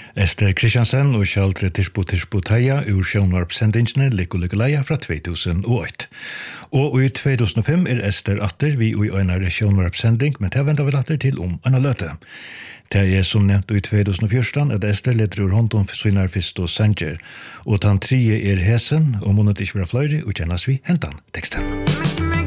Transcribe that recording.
Ester Christiansen og Kjaldre Tirsbo Teia ur sjónvarpsendingene Leia fra 2008. Og i 2005 Ester atter vi i en sjónvarpsending, men det venter vi atter til en løte. Det som nevnt i 2014 at Ester leder ur hånden for sine fyrst og sanger, og den tredje hesen, og måned ikke være fløyre, og kjennes vi hentan teksten.